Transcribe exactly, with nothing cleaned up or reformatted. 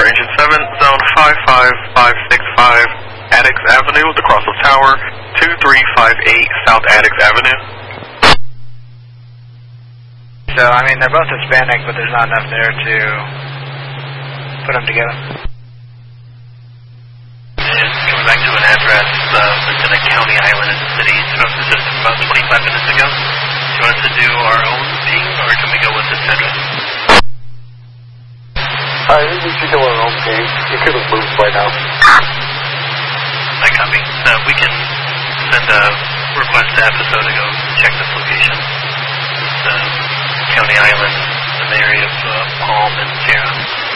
for Engine seven, zone five five five six five, Addix Avenue, the cross of tower, two three five eight South Addix Avenue. So, I mean, they're both Hispanic, but there's not enough there to put them together. And coming back to an address uh, that's in a county island in the city throughout the system about twenty-five minutes ago. Do you want us to do our own ping, or can we go with this address? I think we should do our own ping. You could have moved by now. I copy. Uh, we can send a request to episode to go check this location. The county island in the area of uh, Palm and Sierra.